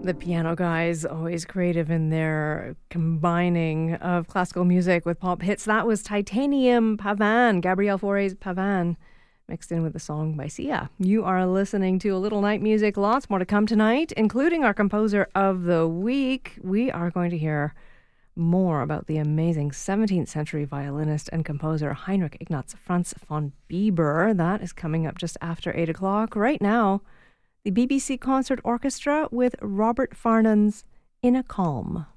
The piano guys, always creative in their combining of classical music with pop hits. That was Titanium Pavan, Gabrielle Fauré's Pavan, mixed in with a song by Sia. You are listening to A Little Night Music. Lots more to come tonight, including our composer of the week. We are going to hear more about the amazing 17th century violinist and composer Heinrich Ignaz Franz von Bieber. That is coming up just after 8 o'clock. Right now, the BBC Concert Orchestra with Robert Farnon's In a Calm.